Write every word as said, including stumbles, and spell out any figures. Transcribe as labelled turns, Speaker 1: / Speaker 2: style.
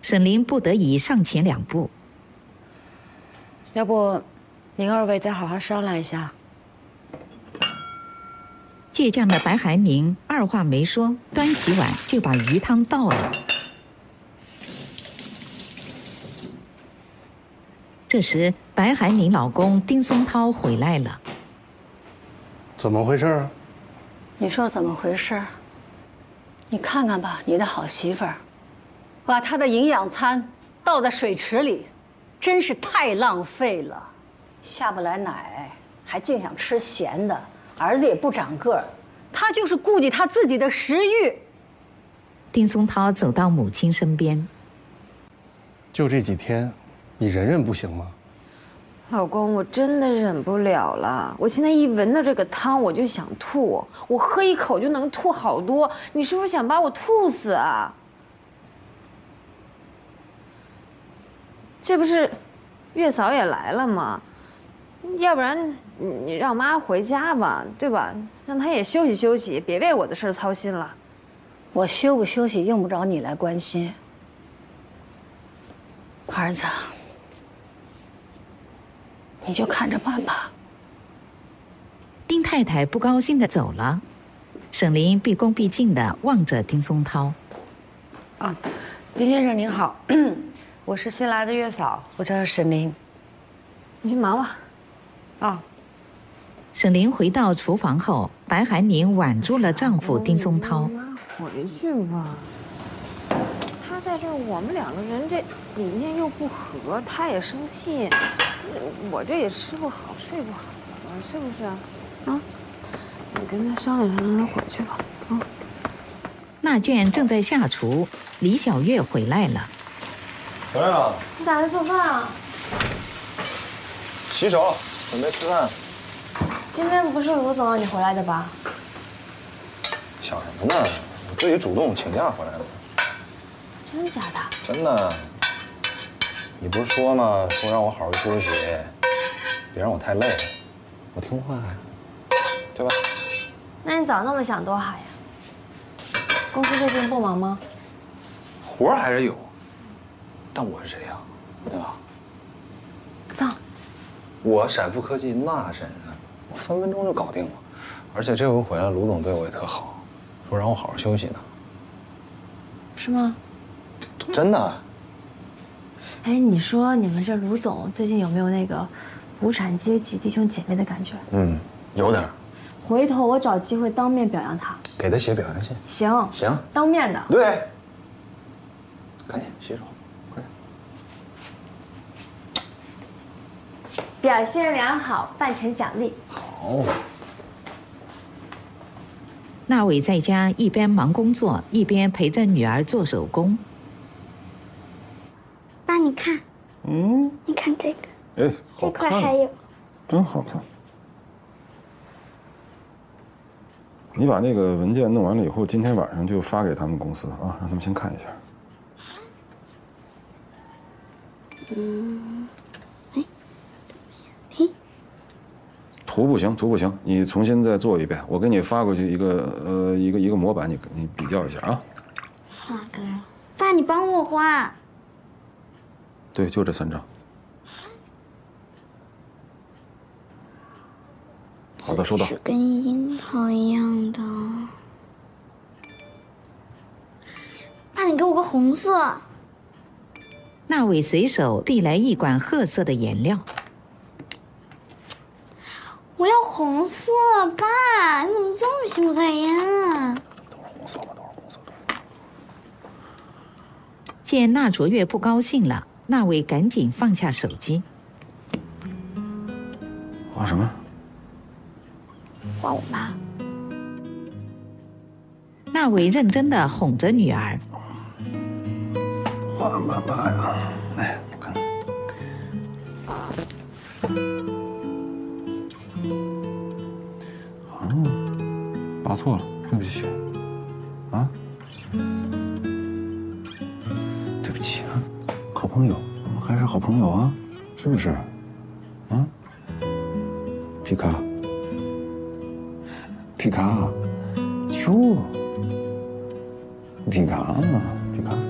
Speaker 1: 沈凌不得已上前两步。
Speaker 2: 要不，您二位再好好商量一下。
Speaker 1: 倔强的白寒宁二话没说，端起碗就把鱼汤倒了。这时，白寒宁老公丁松涛回来了。
Speaker 3: 怎么回事啊？
Speaker 2: 你说怎么回事？你看看吧，你的好媳妇儿，把她的营养餐倒在水池里，真是太浪费了。下不来奶，还净想吃咸的，儿子也不长个儿，她就是顾及她自己的食欲。
Speaker 1: 丁松涛走到母亲身边。
Speaker 3: 就这几天，你忍忍不行吗？
Speaker 4: 老公，我真的忍不了了。我现在一闻到这个汤，我就想吐。我喝一口就能吐好多。你是不是想把我吐死啊？这不是月嫂也来了吗？要不然你让妈回家吧，对吧？让她也休息休息，别为我的事操心了。
Speaker 2: 我休不休息用不着你来关心。儿子，你就看着办吧。
Speaker 1: 丁太太不高兴地走了，沈凌毕恭毕敬地望着丁松涛。
Speaker 2: 啊，丁先生您好，我是新来的月嫂，我叫沈凌。
Speaker 4: 你去忙吧。
Speaker 2: 啊。
Speaker 1: 沈凌回到厨房后，白寒宁挽住了丈夫丁松涛。
Speaker 4: 妈回去吧。他在这儿，我们两个人这理念又不合，他也生气，我这也吃不好睡不好，是不是啊？啊，你跟他商量商量，让他回去吧。啊。
Speaker 1: 纳卷正在下厨，李小月回来了。
Speaker 5: 小月啊，
Speaker 4: 你咋还做饭啊？
Speaker 5: 洗手，准备吃饭。
Speaker 4: 今天不是卢总让你回来的吧？
Speaker 5: 想什么呢？我自己主动请假回来的。
Speaker 4: 真的假的？
Speaker 5: 真的。你不是说吗？说让我好好休息，别让我太累。我听话呀，对吧？
Speaker 4: 那你早那么想多好呀。公司最近不忙吗？
Speaker 5: 活儿还是有，但我是谁呀？对吧？
Speaker 4: 脏。
Speaker 5: 我闪富科技那神啊，我分分钟就搞定了。而且这回回来，卢总对我也特好，说让我好好休息呢。
Speaker 4: 是吗？
Speaker 5: 真的。
Speaker 4: 哎，你说你们这卢总最近有没有那个无产阶级弟兄姐妹的感觉？
Speaker 5: 嗯，有点。
Speaker 4: 回头我找机会当面表扬他，
Speaker 5: 给他写表扬信。
Speaker 4: 行
Speaker 5: 行，
Speaker 4: 当面的。
Speaker 5: 对。赶紧洗手，快点。
Speaker 4: 表现良好，饭前奖励。
Speaker 5: 好。
Speaker 1: 纳伟在家一边忙工作，一边陪着女儿做手工。
Speaker 6: 爸，你看，
Speaker 7: 嗯，
Speaker 6: 你看这个，
Speaker 7: 哎，好看，
Speaker 6: 这块还有，
Speaker 7: 真好看。你把那个文件弄完了以后，今天晚上就发给他们公司啊，让他们先看一下。
Speaker 6: 嗯，哎，怎么样？嘿，
Speaker 7: 图不行，图不行，你重新再做一遍。我给你发过去一个呃一个一个模板，你你比较一下啊。
Speaker 6: 好的。爸，你帮我画。
Speaker 7: 对，就这三张。好的，收到。
Speaker 6: 是跟樱桃一样的。爸，你给我个红色。
Speaker 1: 纳伟随手递来一管褐色的颜料。
Speaker 6: 我要红色，爸，你怎么这么心不在焉啊？
Speaker 7: 都是红色嘛，都是红色的。
Speaker 1: 见纳卓越不高兴了，纳伟赶紧放下手机。
Speaker 7: 画什么？
Speaker 6: 画我妈。
Speaker 1: 纳伟认真地哄着女儿。
Speaker 7: 画妈妈呀！哎，我看看。啊，拔错了，对不起。啊？对不起啊，好朋友，我们还是好朋友啊，是不是？啊？皮卡。皮卡，秋，皮卡，皮卡。